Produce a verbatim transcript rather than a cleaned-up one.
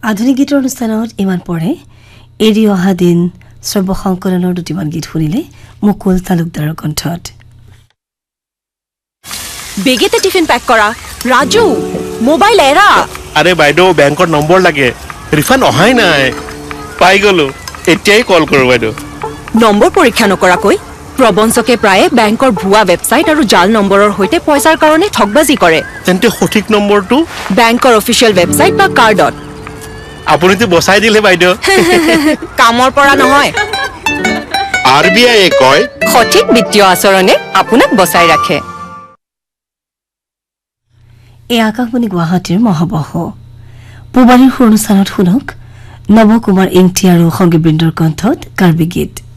আধুনিক গীতৰ অনুষ্ঠানত ইমান পৰে এৰি অহা দিন সৰ্বসংকলনৰ দুটিমান গীত শুনিলে মুকুল তালুকদাৰৰ কণ্ঠত। বেগেতে টিফিন পেক কৰা ৰাজু মোবাইল এৰা। আৰে বাইদেউ বেংকৰ নম্বৰ লাগে ৰিফাণ্ড অহাই নাই পাই গলো এতিয়াই কল কৰো বাইদেউ। নম্বৰ পৰীক্ষা নকৰাকৈ প্ৰবঞ্চকে প্ৰায়ে বেংকৰ ভুৱা ৱেবছাইট আৰু জাল নম্বৰৰ সৈতে পইচাৰ কাৰণে ঠগবাজি কৰে। তেন্তে সঠিক নম্বৰটো বেংকৰ অফিচিয়েল ৱেবছাইট বা কাৰ্ডত। আপুনিতো বচাই দিলে বাইদেউ। কামৰ পৰা নহয়। আৰ বি আই কয় সঠিক বিত্তীয় আচৰণে আপোনাক বচাই ৰাখে। এই আকাশবাণী গুৱাহাটীৰ মহাবহ পূবালীৰ অনুষ্ঠানত শুনক নৱ কুমাৰ ইংতি আৰু সংগীতবৃন্দৰ কণ্ঠত কাৰ্বি গীত।